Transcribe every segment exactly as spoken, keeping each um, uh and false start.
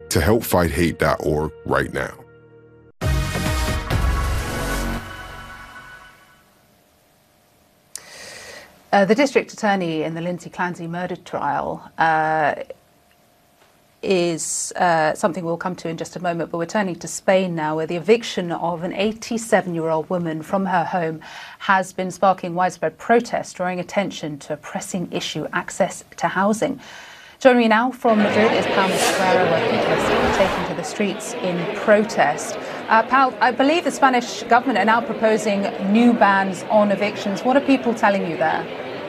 to help fight hate dot org right now. Uh, the district attorney in the Lindsay Clancy murder trial uh, is uh, something we'll come to in just a moment, but we're turning to Spain now, where the eviction of an eighty-seven-year-old woman from her home has been sparking widespread protest, drawing attention to a pressing issue: access to housing. Joining me now from Madrid is Pau Mosquera, where people are still taken to the streets in protest. Uh, Pau, I believe the Spanish government are now proposing new bans on evictions. What are people telling you there?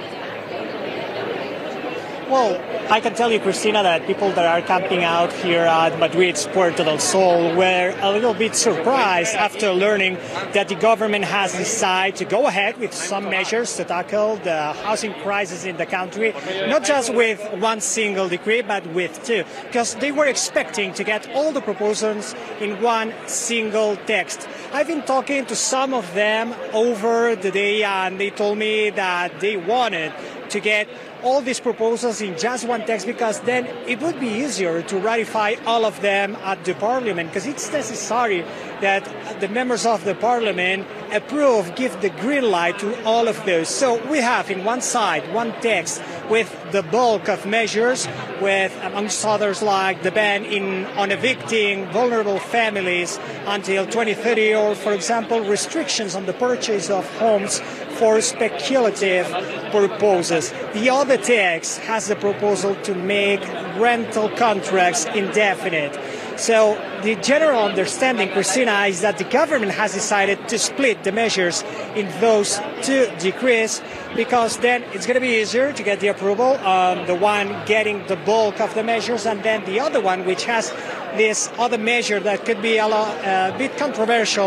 Well, I can tell you, Christina, that people that are camping out here at Madrid's Puerta del Sol were a little bit surprised after learning that the government has decided to go ahead with some measures to tackle the housing crisis in the country, not just with one single decree, but with two, because they were expecting to get all the proposals in one single text. I've been talking to some of them over the day, and they told me that they wanted to get all these proposals in just one text, because then it would be easier to ratify all of them at the parliament, because it's necessary that the members of the parliament approve, give the green light to all of those. So we have in one side one text with the bulk of measures, with amongst others like the ban in on evicting vulnerable families until twenty thirty, or for example restrictions on the purchase of homes for speculative purposes. The other text has the proposal to make rental contracts indefinite. So the general understanding, Christina, is that the government has decided to split the measures in those two decrees, because then it's going to be easier to get the approval on the one getting the bulk of the measures, and then the other one, which has this other measure that could be a, lot, a bit controversial,